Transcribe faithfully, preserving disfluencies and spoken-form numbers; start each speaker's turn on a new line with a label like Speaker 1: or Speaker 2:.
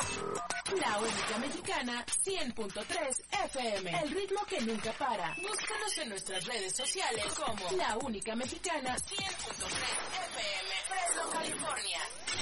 Speaker 1: La única mexicana cien punto tres F M. El ritmo que nunca para. Búscanos en nuestras redes sociales como La Única Mexicana cien punto tres F M. Fresno, California.